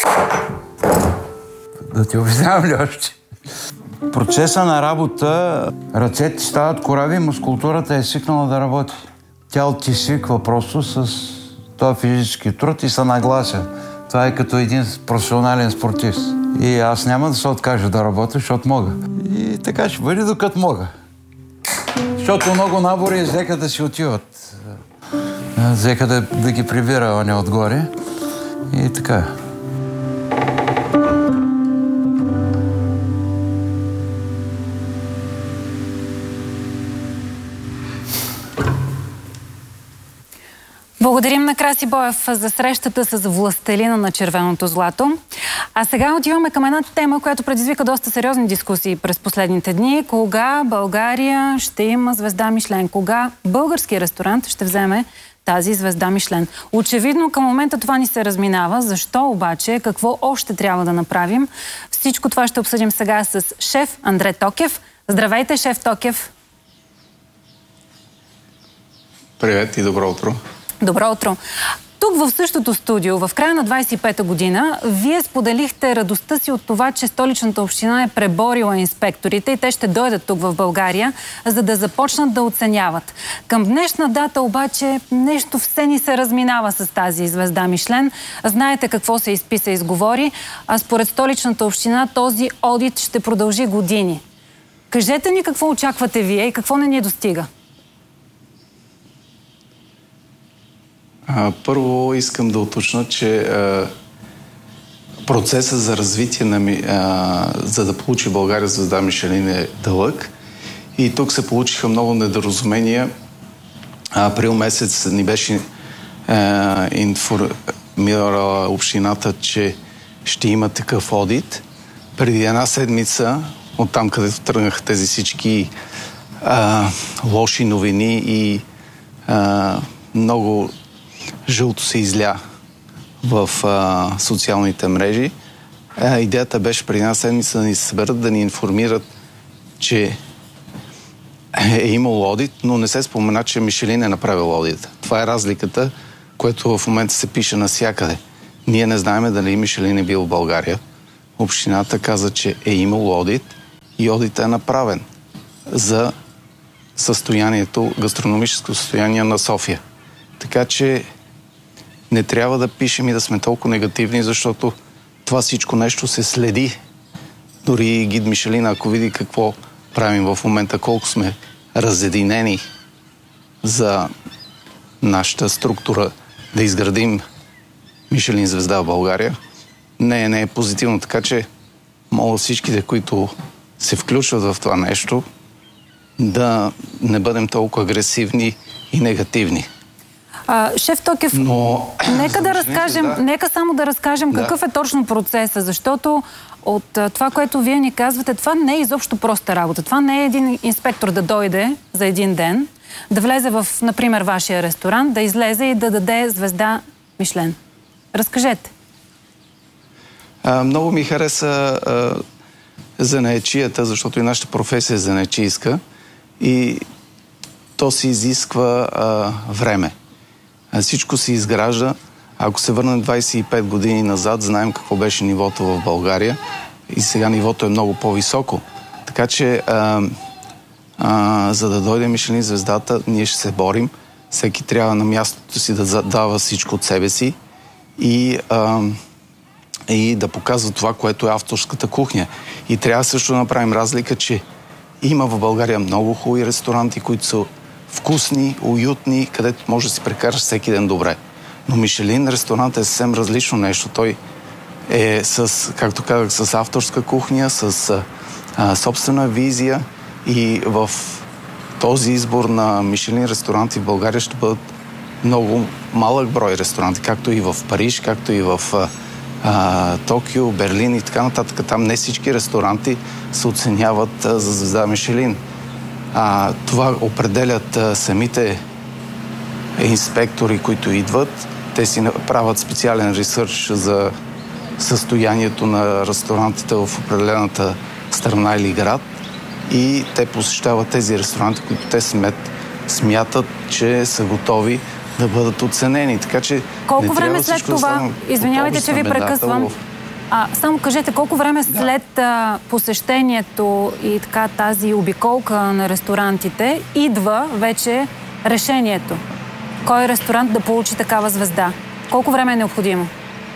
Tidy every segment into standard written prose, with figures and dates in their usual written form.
Да ти обяснявам ли още? Процеса на работа, ръцете стават корави, мускултурата е свикнала да работи. Тялото ти свиква просто с този физически труд и се наглася. Това е като един професионален спортист. И аз няма да се откажа да работя, защото мога. И така ще бъде докато мога. Защото много набори взеха да си отиват. Взеха да ги прибира оня отгоре. И така. Благодарим на Краси Боев за срещата с властелина на червеното злато. А сега отиваме към една тема, която предизвика доста сериозни дискусии през последните дни. Кога България ще има звезда Мишлен? Кога български ресторант ще вземе тази звезда Мишлен? Очевидно към момента това ни се разминава. Защо обаче? Какво още трябва да направим? Всичко това ще обсъдим сега с шеф Андре Токев. Здравейте, шеф Токев! Привет и добро утро! Добро утро! Тук в същото студио, в края на 25-та година, вие споделихте радостта си от това, че столичната община е преборила инспекторите и те ще дойдат тук в България, за да започнат да оценяват. Към днешна дата обаче нещо все ни се разминава с тази звезда Мишлен. Знаете какво се изписа и изговори, а според столичната община този одит ще продължи години. Кажете ни какво очаквате вие и какво не ни достига. Първо искам да уточня, че процесът за развитие за да получи България звезда Мишелин е дълъг. И тук се получиха много недоразумения. Април месец ни беше информирала общината, че ще има такъв одит. Преди една седмица, оттам където тръгнаха тези всички лоши новини и много жълто се изля в социалните мрежи. Идеята беше преди една седмица да ни се съберат, да ни информират, че е имало одит, но не се спомена, че Мишелин е направил одит. Това е разликата, което в момента се пише навсякъде. Ние не знаем дали Мишелин е бил в България. Общината каза, че е имало одит и одит е направен за състоянието, гастрономическо състояние на София. Така че не трябва да пишем и да сме толкова негативни, защото това всичко нещо се следи. Дори гид Мишелин, ако види какво правим в момента, колко сме разединени за нашата структура да изградим Мишелин звезда в България, не е позитивно. Така че моля всичките, които се включват в това нещо, да не бъдем толкова агресивни и негативни. Шеф Токев, нека само да разкажем какъв е точно процеса, защото от това, което вие ни казвате, това не е изобщо проста работа. Това не е един инспектор да дойде за един ден, да влезе в, например, вашия ресторант, да излезе и да даде звезда Мишлен. Разкажете. Много ми хареса занаятчията, защото и нашата професия е занаятчийска и то се изисква време. Всичко се изгражда. Ако се върнем 25 години назад, знаем какво беше нивото в България и сега нивото е много по-високо. Така че, за да дойде Мишелин звездата, ние ще се борим. Всеки трябва на мястото си да дава всичко от себе си и да показва това, което е авторската кухня. И трябва също да направим разлика, че има в България много хубави ресторанти, които са вкусни, уютни, където може да си прекараш всеки ден добре. Но Мишелин ресторант е съвсем различно нещо. Той е с, както казах, с авторска кухня, с собствена визия и в този избор на Мишелин ресторанти в България ще бъдат много малък брой ресторанти, както и в Париж, както и в Токио, Берлин и така нататък. Там не всички ресторанти се оценяват за звезда Мишелин. Това определят самите инспектори, които идват. Те си правят специален ресърч за състоянието на ресторантите в определената страна или град и те посещават тези ресторанти, които те смятат, че са готови да бъдат оценени. Така че колко време след това, извинявайте, че ви прекъсвам, Само кажете, колко време след посещението и така тази обиколка на ресторантите идва вече решението? Кой ресторант да получи такава звезда? Колко време е необходимо?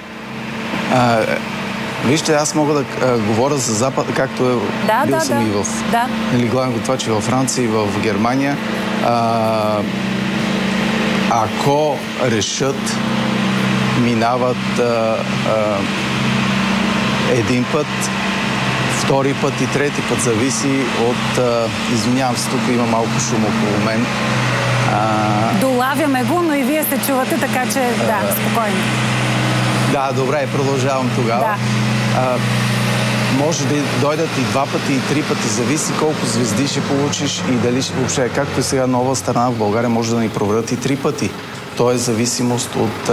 Вижте, аз мога да говоря за Запад, както бил съм и в главен готвач във Франция и в Германия. Ако решат, минават един път, втори път и трети път, зависи от... извинявам се, тук има малко шум около мен. Долавяме го, но и вие се чувате, така че спокойно. Да, добре, продължавам тогава. Може да дойдат и 2 пъти, и 3 пъти, зависи колко звезди ще получиш и дали ще въобще. Както е сега нова страна в България, може да ни проверят и 3 пъти. То е зависимост от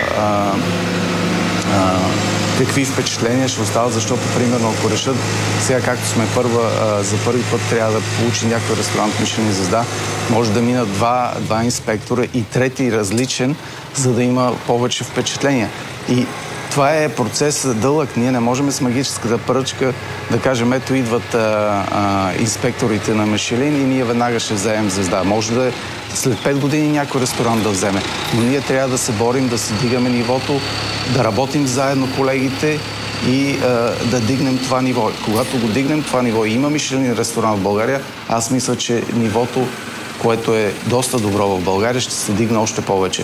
какви впечатления ще остават, защото, примерно, ако решат, сега както сме за първи път трябва да получи някой ресторант Мишелин звезда, може да минат два инспектора и трети различен, за да има повече впечатления. И това е процес дълъг. Ние не можем с магическата пръчка да кажем, ето идват инспекторите на Мишелин и ние веднага ще вземем звезда. Може да след 5 години някой ресторант да вземе. Но ние трябва да се борим, да си дигаме нивото, да работим заедно колегите и да дигнем това ниво. Когато го дигнем това ниво и има Мишелин ресторант в България, аз мисля, че нивото, което е доста добро в България, ще се дигне още повече.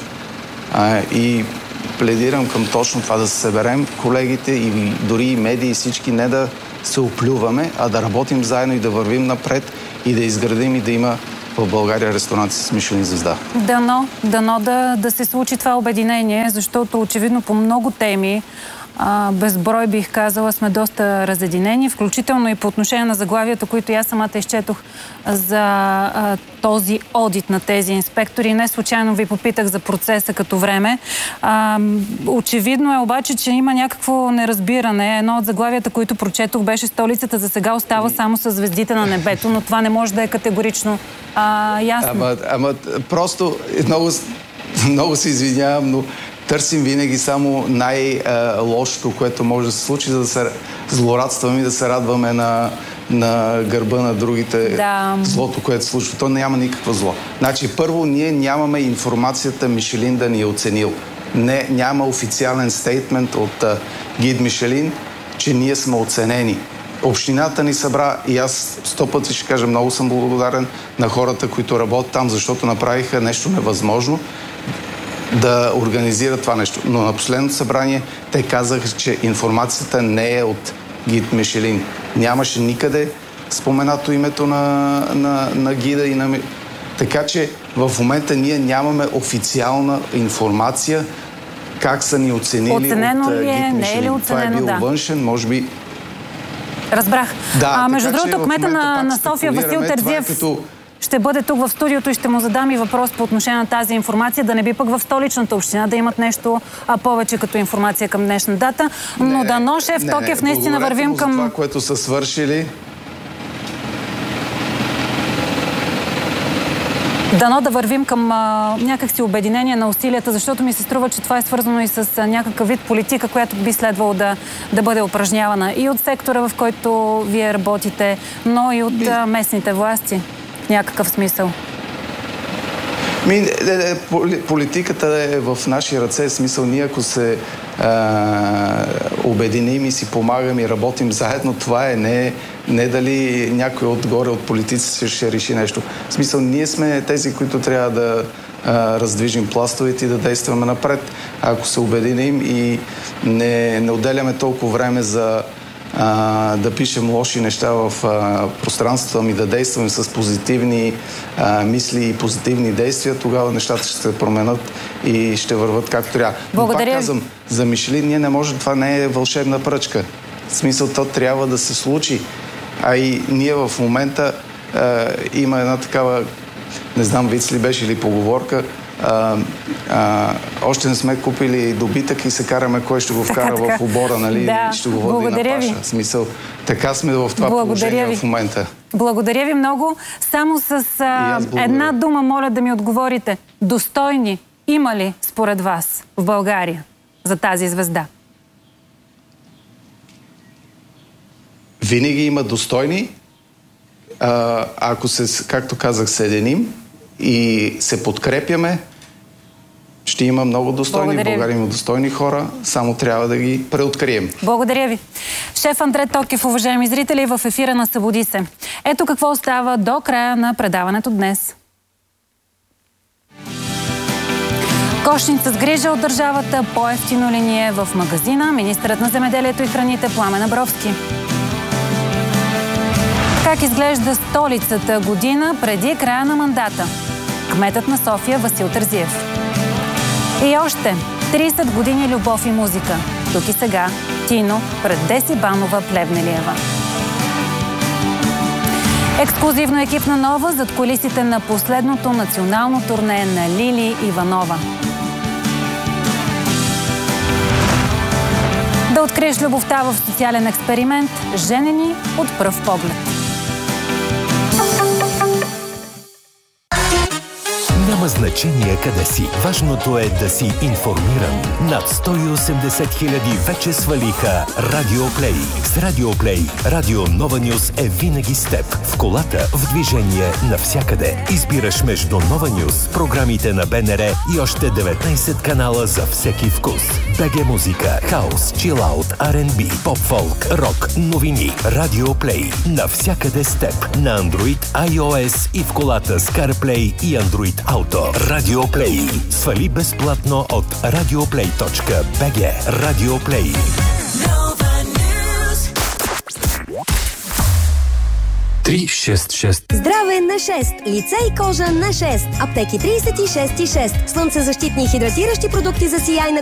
И пледирам към точно това да се съберем колегите и дори и медии и всички, не да се оплюваме, а да работим заедно и да вървим напред и да изградим и да има в България ресторанти с Мишелин звезда. Дано да се случи това обединение, защото очевидно по много теми, безброй бих казала, сме доста разединени, включително и по отношение на заглавията, които аз самата изчетох за този одит на тези инспектори. Не случайно ви попитах за процеса като време. Очевидно е обаче, че има някакво неразбиране. Едно от заглавията, които прочетох, беше столицата за сега остава само с звездите на небето, но това не може да е категорично ясно. Ама просто много се извинявам, но търсим винаги само най-лошото, което може да се случи, за да се злорадстваме и да се радваме на гърба на другите злото, което се случва. То няма никакво зло. Значи, първо, ние нямаме информацията Мишелин да ни е оценил. Няма официален стейтмент от гид Мишелин, че ние сме оценени. Общината ни събра и аз 100 пъти ще кажа, много съм благодарен на хората, които работят там, защото направиха нещо невъзможно да организира това нещо. Но на последното събрание те казаха, че информацията не е от гид Мишелин. Нямаше никъде споменато името на гида и на... Така че в момента ние нямаме официална информация как са ни оценили оценено от ли е, гид Мишелин. не е ли оценено, това е бил външен, може би... Разбрах. Между другото, кмета на София Васил Терзиев ще бъде тук в студиото и ще му задам и въпрос по отношение на тази информация, да не би пък в столичната община да имат нещо повече като информация към днешна дата. Но дано, шеф Токев, наистина вървим към... това, което са свършили. Дано да вървим към някакси обединение на усилията, защото ми се струва, че това е свързано и с някакъв вид политика, която би следвало да бъде упражнявана и от сектора, в който вие работите, но и от местните власти. В някакъв смисъл. Политиката е в наши ръце, смисъл ние ако се обединим и си помагаме и работим заедно, това е не дали някой отгоре от политиците ще реши нещо. В смисъл ние сме тези, които трябва да раздвижим пластовете и да действаме напред. Ако се обединим и не отделяме толкова време за да пишем лоши неща в пространството, ами да действаме с позитивни мисли и позитивни действия, тогава нещата ще се променят и ще върват както трябва. Благодаря. Но пак казвам, за Мишелин ние не можем, това не е вълшебна пръчка. В смисъл, то трябва да се случи. А и ние в момента има една такава, не знам виц ли беше или поговорка, още не сме купили добитък и се караме кой ще го вкара в обора, нали? Да. Ще го води на паша. В смисъл, така сме в това положение в момента. Благодаря ви много. Само с една дума моля да ми отговорите. Достойни има ли според вас в България за тази звезда? Винаги има достойни. Ако се, както казах, съединим и се подкрепяме, ще има много достойни. В България има достойни хора, само трябва да ги преоткрием. Благодаря ви. Шеф Андре Токев, уважаеми зрители, в ефира на Събуди се. Ето какво остава до края на предаването днес. Кошница с грижа от държавата, по-евтино ли ни е в магазина? Министърът на земеделието и храните Пламен Абровски. Как изглежда столицата година преди края на мандата? Кметът на София Васил Терзиев. И още 30 години любов и музика. Тук и сега Тино пред Деси Банова-Плевнелиева. Ексклюзивно екип на Нова зад кулисите на последното национално турне на Лили Иванова. Да откриеш любовта в социален експеримент «Женени от пръв поглед». Няма значение къде си. Важното е да си информиран. Над 180 хиляди вече свалиха Радио Плей. С Радио Плей, Радио Нова Нюз е винаги с теб. В колата, в движение, навсякъде. Избираш между Нова Нюз, програмите на БНР и още 19 канала за всеки вкус. БГ музика, хаус, чилаут, R&B, поп-фолк, рок, новини. Радио Плей. Навсякъде с теб. На Android, iOS и в колата с CarPlay и Android Auto. Радио Плей. Свали безплатно от radioplay.bg. Радио Плей. Здраве на 6. Лице и кожа на 6. Аптеки 36 и 6. Слънцезащитни и хидратиращи продукти за сияйна